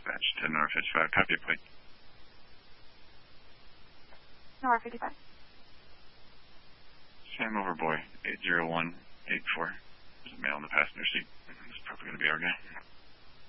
dispatch to Nora 55. Copy it, please. Nora 55. Sam Overboy, 80184.